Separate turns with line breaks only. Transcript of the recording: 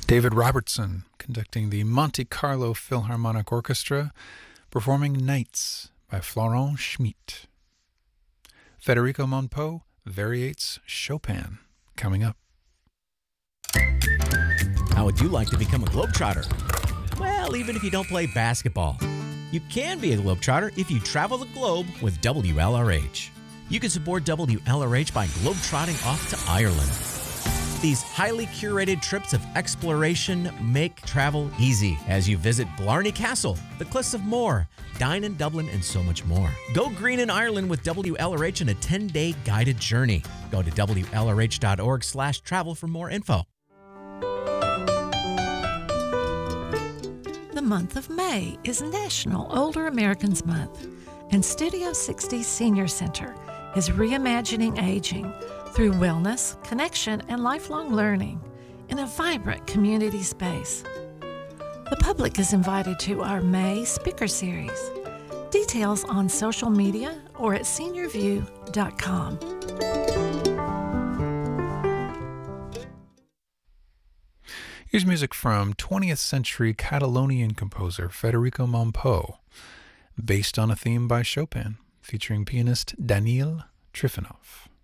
David Robertson conducting the Monte Carlo Philharmonic Orchestra, performing Nights by Florent Schmidt. Federico Monpeau variates Chopin, coming up.
How would you like to become a Globetrotter? Well, even if you don't play basketball, you can be a Globetrotter if you travel the globe with WLRH. You can support WLRH by globetrotting off to Ireland. These highly curated trips of exploration make travel easy as you visit Blarney Castle, the Cliffs of Moher, dine in Dublin, and so much more. Go green in Ireland with WLRH in a 10-day guided journey. Go to WLRH.org/travel for more info.
The month of May is National Older Americans Month, and Studio 60 Senior Center is reimagining aging through wellness, connection, and lifelong learning in a vibrant community space. The public is invited to our May speaker series. Details on social media or at seniorview.com.
Here's music from 20th century Catalonian composer Federico Monpeau, based on a theme by Chopin, featuring pianist Daniil Trifonov.